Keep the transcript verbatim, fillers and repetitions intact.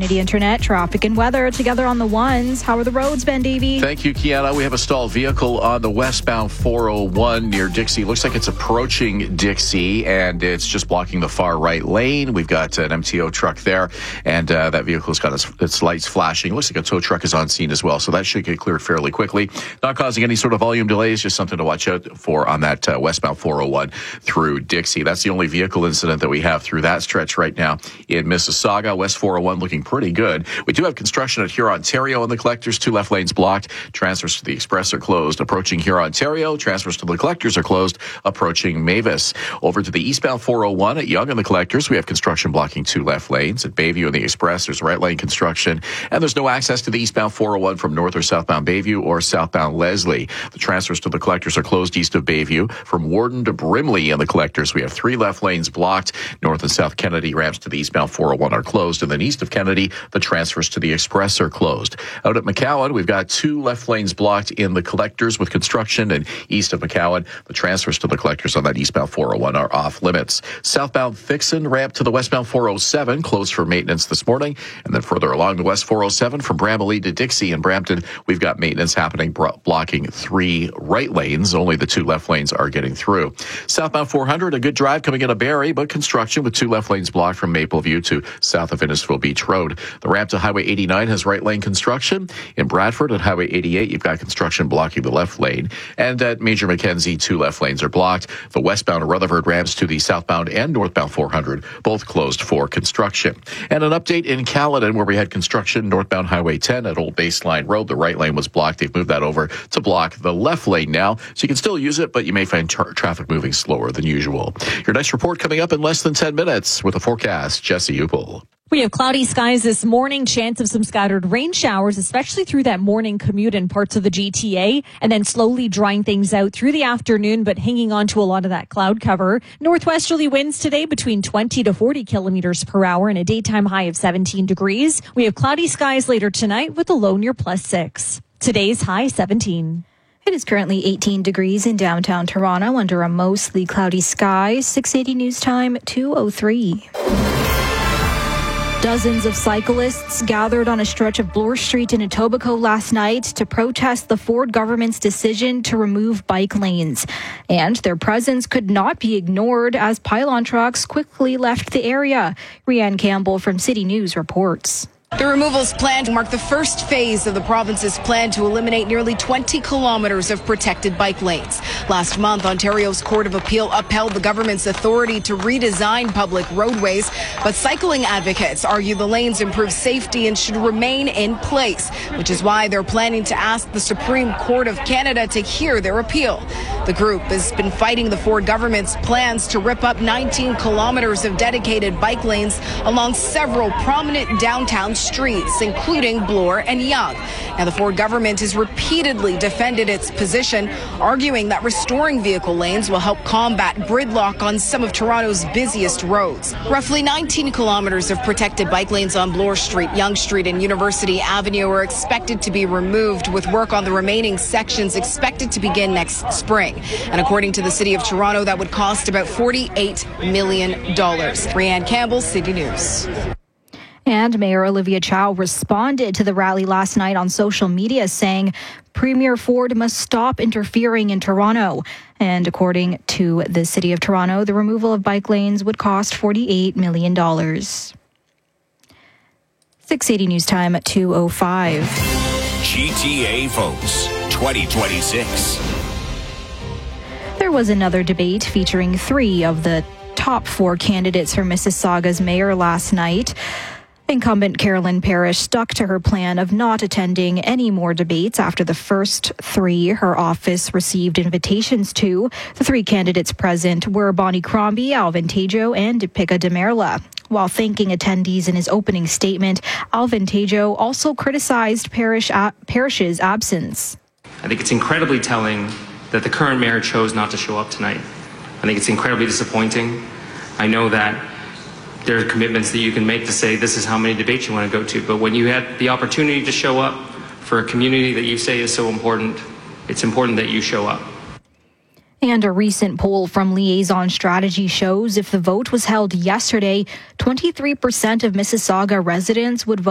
Xfinity Internet, traffic and weather together on the ones. How are the roads, Ben Davey? Thank you, Kiana. We have a stalled vehicle on the westbound four oh one near Dixie. Looks like it's approaching Dixie, and it's just blocking the far right lane. We've got an M T O truck there, and uh, that vehicle's got its, its lights flashing. Looks like a tow truck is on scene as well, so that should get cleared fairly quickly. Not causing any sort of volume delays, just something to watch out for on that uh, westbound four oh one through Dixie. That's the only vehicle incident that we have through that stretch right now in Mississauga. West four oh one looking pretty good. We do have construction at Hurontario on the collectors. Two left lanes blocked. Transfers to the Express are closed. Approaching Hurontario, transfers to the collectors are closed. Approaching Mavis. Over to the eastbound four oh one at Yonge and the collectors, we have construction blocking two left lanes. At Bayview and the Express, there's right lane construction, and there's no access to the eastbound four oh one from north or southbound Bayview or southbound Leslie. The transfers to the collectors are closed east of Bayview. From Warden to Brimley and the collectors, we have three left lanes blocked. North and South Kennedy ramps to the eastbound four oh one are closed, and then east of Kennedy, the transfers to the Express are closed. Out at McCowan, we've got two left lanes blocked in the collectors with construction, and east of McCowan, the transfers to the collectors on that eastbound four oh one are off limits. Southbound Thixon ramp to the westbound four oh seven closed for maintenance this morning, and then further along the west four oh seven from Bramalea to Dixie and Brampton, we've got maintenance happening, blocking three right lanes. Only the two left lanes are getting through. Southbound four hundred, a good drive coming into Barrie, but construction with two left lanes blocked from Mapleview to south of Innisfil Beach Road. The ramp to Highway eighty-nine has right lane construction. In Bradford at Highway eighty-eight, you've got construction blocking the left lane. And at Major Mackenzie, two left lanes are blocked. The westbound Rutherford ramps to the southbound and northbound four hundred, both closed for construction. And an update in Caledon, where we had construction northbound Highway ten at Old Baseline Road. The right lane was blocked. They've moved that over to block the left lane now. So you can still use it, but you may find tra- traffic moving slower than usual. Your next report coming up in less than ten minutes with a forecast. Jesse Upel. We have cloudy skies this morning, chance of some scattered rain showers, especially through that morning commute in parts of the G T A, and then slowly drying things out through the afternoon, but hanging on to a lot of that cloud cover. Northwesterly winds today between twenty to forty kilometers per hour and a daytime high of seventeen degrees. We have cloudy skies later tonight with a low near plus six. Today's high seventeen. It is currently eighteen degrees in downtown Toronto under a mostly cloudy sky. six eighty News Time, two oh three. Dozens of cyclists gathered on a stretch of Bloor Street in Etobicoke last night to protest the Ford government's decision to remove bike lanes. And their presence could not be ignored as pylon trucks quickly left the area. Rianne Campbell from City News reports. The removals planned mark the first phase of the province's plan to eliminate nearly twenty kilometers of protected bike lanes. Last month, Ontario's Court of Appeal upheld the government's authority to redesign public roadways, but cycling advocates argue the lanes improve safety and should remain in place, which is why they're planning to ask the Supreme Court of Canada to hear their appeal. The group has been fighting the Ford government's plans to rip up nineteen kilometers of dedicated bike lanes along several prominent downtown streets, including Bloor and Yonge. Now, the Ford government has repeatedly defended its position, arguing that restoring vehicle lanes will help combat gridlock on some of Toronto's busiest roads. Roughly nineteen kilometers of protected bike lanes on Bloor Street, Yonge Street, and University Avenue are expected to be removed, with work on the remaining sections expected to begin next spring. And according to the City of Toronto, that would cost about forty-eight million dollars. Rianne Campbell, City News. And Mayor Olivia Chow responded to the rally last night on social media, saying Premier Ford must stop interfering in Toronto. And according to the City of Toronto, the removal of bike lanes would cost forty-eight million dollars. six eighty News Time at two oh five. G T A votes twenty twenty-six. There was another debate featuring three of the top four candidates for Mississauga's mayor last night. Incumbent Carolyn Parrish stuck to her plan of not attending any more debates after the first three her office received invitations to. The three candidates present were Bonnie Crombie, Alvin Tejo, and Pika Demerla. While thanking attendees in his opening statement, Alvin Tejo also criticized Parrish, uh, Parrish's absence. I think it's incredibly telling that the current mayor chose not to show up tonight. I think it's incredibly disappointing. I know that there are commitments that you can make to say this is how many debates you want to go to, but when you had the opportunity to show up for a community that you say is so important, it's important that you show up. And a recent poll from Liaison Strategy shows if the vote was held yesterday, twenty-three percent of Mississauga residents would vote